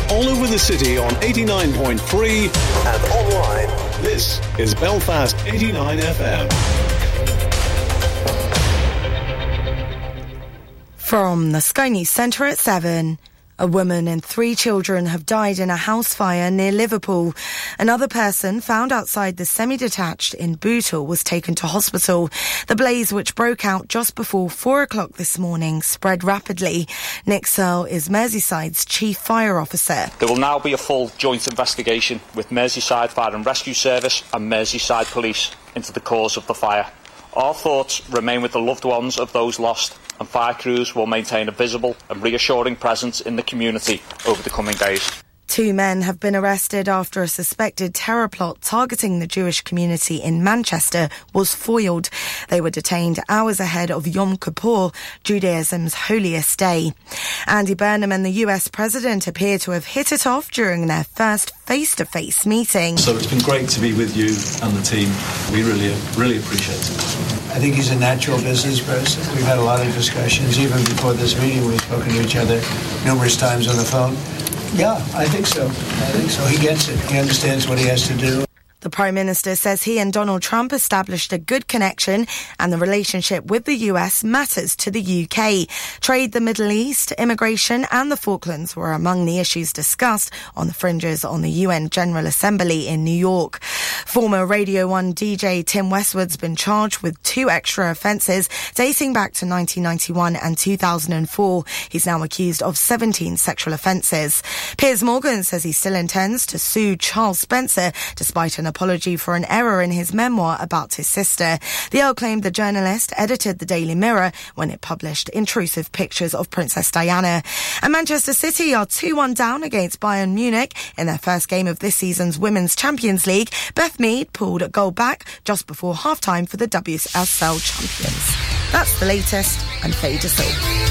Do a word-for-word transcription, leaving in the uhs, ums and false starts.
all over the city on eighty-nine point three and online. This is Belfast eighty-nine F M. From the Sky News Centre at seven. A woman and three children have died in a house fire near Liverpool. Another person found outside the semi-detached in Bootle was taken to hospital. The blaze, which broke out just before four o'clock this morning, spread rapidly. Nick Searle is Merseyside's chief fire officer. There will now be a full joint investigation with Merseyside Fire and Rescue Service and Merseyside Police into the cause of the fire. Our thoughts remain with the loved ones of those lost, and fire crews will maintain a visible and reassuring presence in the community over the coming days. Two men have been arrested after a suspected terror plot targeting the Jewish community in Manchester was foiled. They were detained hours ahead of Yom Kippur, Judaism's holiest day. Andy Burnham and the U S president appear to have hit it off during their first face-to-face meeting. So it's been great to be with you and the team. We really, really appreciate it. I think he's a natural business person. We've had a lot of discussions. Even before this meeting, we've spoken to each other numerous times on the phone. Yeah, I think so. I think so. He gets it. He understands what he has to do. The Prime Minister says he and Donald Trump established a good connection and the relationship with the U S matters to the U K. Trade, the Middle East, immigration and the Falklands were among the issues discussed on the fringes on the U N General Assembly in New York. Former Radio one D J Tim Westwood's been charged with two extra offences dating back to nineteen ninety-one and two thousand four. He's now accused of seventeen sexual offences. Piers Morgan says he still intends to sue Charles Spencer despite an apology for an error in his memoir about his sister. The Earl claimed the journalist edited the Daily Mirror when it published intrusive pictures of Princess Diana. And Manchester City are two one down against Bayern Munich in their first game of this season's Women's Champions League. Beth Mead pulled a goal back just before half-time for the W S L champions. That's the latest. I'm Faye DeSalle.